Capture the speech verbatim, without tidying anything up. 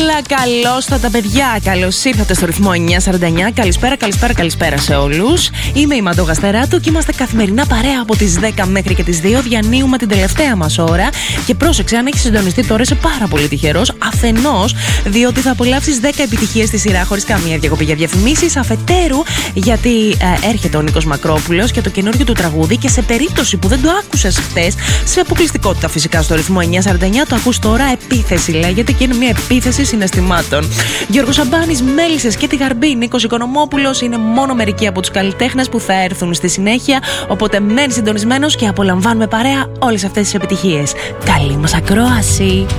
όλα, καλώς τα τα παιδιά. Καλώς ήρθατε στο ρυθμό εννιά σαράντα εννιά. Καλησπέρα, καλησπέρα, καλησπέρα σε όλους. Είμαι η Μαντώ Γαστεράτου και είμαστε καθημερινά παρέα από τις δέκα μέχρι και τις δύο. Διανύουμε την τελευταία μας ώρα. Και πρόσεξε, αν έχεις συντονιστεί τώρα, είσαι πάρα πολύ τυχερός. Αφενός, διότι θα απολαύσεις δέκα επιτυχίες στη σειρά χωρίς καμία διακοπή για διαφημίσεις. Αφετέρου, γιατί ε, έρχεται ο Νίκος Μακρόπουλος και το καινούργιο του τραγούδι. Και σε περίπτωση που δεν το άκουσες χτες, σε αποκλειστικότητα φυσικά στο ρυθμό εννιά σαράντα εννιά, το ακούς τώρα. Επίθεση λέγεται και είναι μια επίθεση συναισθημάτων. Γιώργος Σαμπάνης, Μέλισσες και τη Γαρμπή. Νίκος Οικονομόπουλος είναι μόνο μερικοί από τους καλλιτέχνες που θα έρθουν στη συνέχεια. Οπότε μένει συντονισμένος και απολαμβάνουμε παρέα όλες αυτές τις επιτυχίες. Καλή μας ακρόαση!